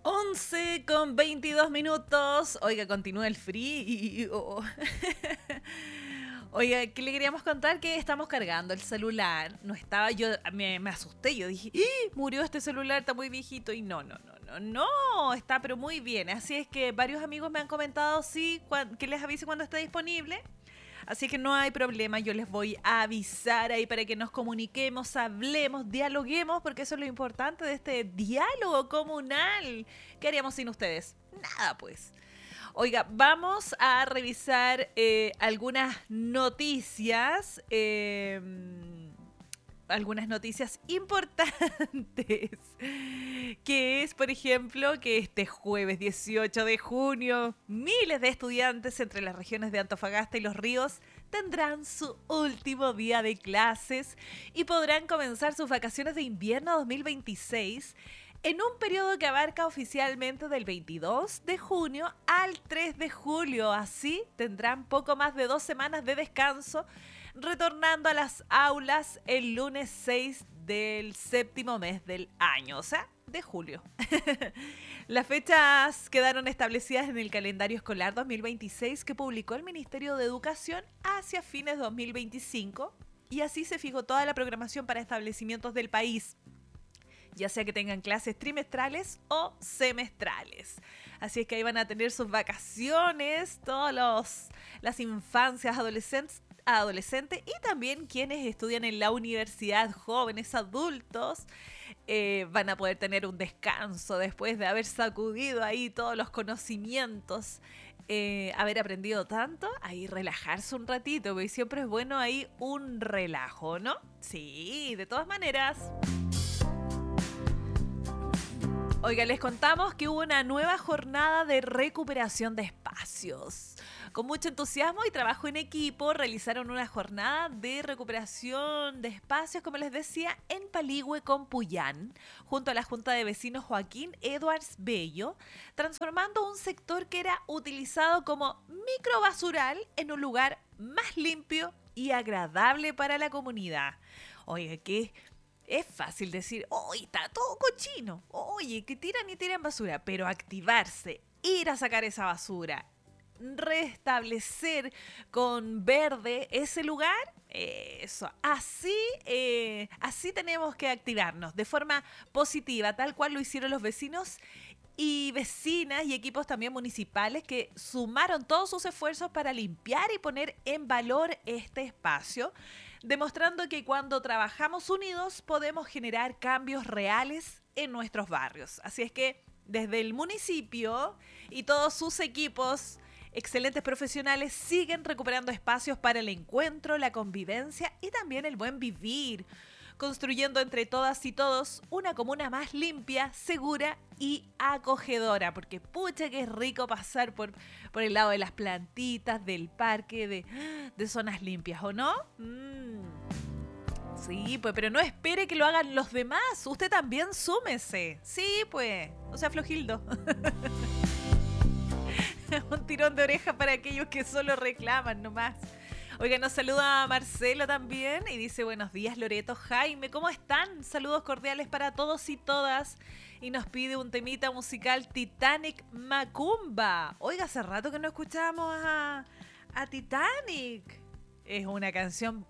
11:22. Oiga, continúa el frío. Oiga, ¿qué le queríamos contar? Que estamos cargando el celular. No estaba yo, me asusté. Yo dije, murió este celular, está muy viejito. Y no, está pero muy bien. Así es que varios amigos me han comentado, sí, que les avise cuando esté disponible. Así que no hay problema, yo les voy a avisar ahí para que nos comuniquemos, hablemos, dialoguemos, porque eso es lo importante de este diálogo comunal. ¿Qué haríamos sin ustedes? Nada, pues. Oiga, vamos a revisar algunas noticias. Algunas noticias importantes, que es, por ejemplo, que este jueves 18 de junio, miles de estudiantes entre las regiones de Antofagasta y Los Ríos tendrán su último día de clases y podrán comenzar sus vacaciones de invierno 2026 en un periodo que abarca oficialmente del 22 de junio al 3 de julio. Así tendrán poco más de 2 semanas de descanso, retornando a las aulas el lunes 6 del séptimo mes del año, o sea, de julio. Las fechas quedaron establecidas en el calendario escolar 2026 que publicó el Ministerio de Educación hacia fines de 2025 y así se fijó toda la programación para establecimientos del país, ya sea que tengan clases trimestrales o semestrales. Así es que ahí van a tener sus vacaciones, todas las infancias, adolescentes y también quienes estudian en la universidad, jóvenes, adultos, van a poder tener un descanso después de haber sacudido ahí todos los conocimientos, haber aprendido tanto, ahí relajarse un ratito, porque siempre es bueno ahí un relajo, ¿no? Sí, de todas maneras. Oiga, les contamos que hubo una nueva jornada de recuperación de espacios. Con mucho entusiasmo y trabajo en equipo, realizaron una jornada de recuperación de espacios, como les decía, en Paligüe con Puyán, junto a la Junta de Vecinos Joaquín Edwards Bello, transformando un sector que era utilizado como microbasural en un lugar más limpio y agradable para la comunidad. Oiga, ¿qué? Es fácil decir, oye, está todo cochino, oye, que tiran y tiran basura, pero activarse, ir a sacar esa basura, restablecer con verde ese lugar, eso, así tenemos que activarnos de forma positiva, tal cual lo hicieron los vecinos y vecinas y equipos también municipales que sumaron todos sus esfuerzos para limpiar y poner en valor este espacio, demostrando que cuando trabajamos unidos podemos generar cambios reales en nuestros barrios. Así es que desde el municipio y todos sus equipos, excelentes profesionales, siguen recuperando espacios para el encuentro, la convivencia y también el buen vivir, construyendo entre todas y todos una comuna más limpia, segura y acogedora, porque pucha que es rico pasar por el lado de las plantitas, del parque, de zonas limpias, ¿o no? Sí, pues, pero no espere que lo hagan los demás, usted también súmese. Sí, pues, o sea, Flojildo. Un tirón de oreja para aquellos que solo reclaman nomás. Oiga, nos saluda Marcelo también y dice: buenos días Loreto, Jaime, ¿cómo están? Saludos cordiales para todos y todas. Y nos pide un temita musical, Titanic Macumba. Oiga, hace rato que no escuchábamos a Titanic. Es una canción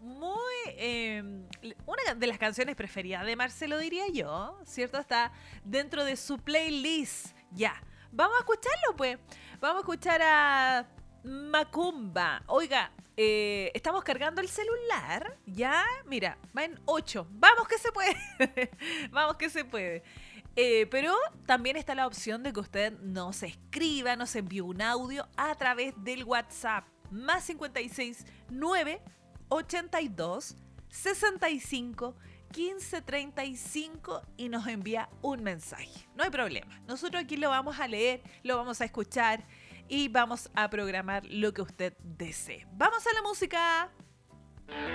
una de las canciones preferidas de Marcelo, diría yo, ¿cierto? Está dentro de su playlist. Ya, vamos a escucharlo pues. Vamos a escuchar a Macumba. Oiga, estamos cargando el celular, ya, mira, va en 8. Vamos que se puede. Vamos que se puede. Pero también está la opción de que usted nos escriba, nos envíe un audio a través del WhatsApp más 56 9 82 65 15 35 y nos envía un mensaje. No hay problema. Nosotros aquí lo vamos a leer, lo vamos a escuchar y vamos a programar lo que usted desee. ¡Vamos a la música!